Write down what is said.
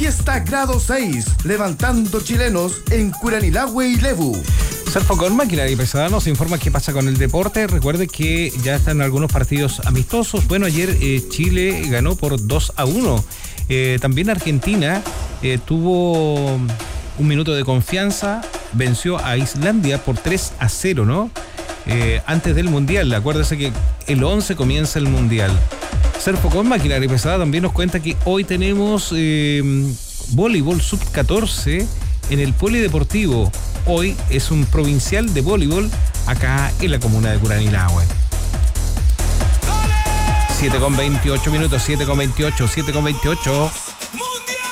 Fiesta Grado 6, levantando chilenos en Curanilahue y Lebu. Serfocon Maquinaria Pesada nos informa qué pasa con el deporte. Recuerde que ya están algunos partidos amistosos. Bueno, ayer Chile ganó por 2-1. También Argentina tuvo un minuto de confianza, venció a Islandia por 3-0, ¿no? Antes del Mundial. Acuérdese que el 11 comienza el Mundial. Serfocon Maquinaria Pesada también nos cuenta que hoy tenemos voleibol sub-14 en el Polideportivo. Hoy es un provincial de voleibol acá en la comuna de Curanilahue. 7:28 minutos, 7:28.